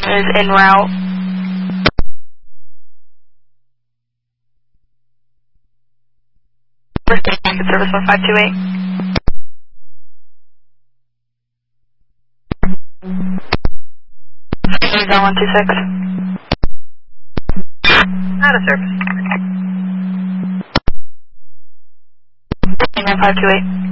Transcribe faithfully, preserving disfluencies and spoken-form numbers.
is en route. Active service one five two eight. Down one two six. Out of service. nine five two eight.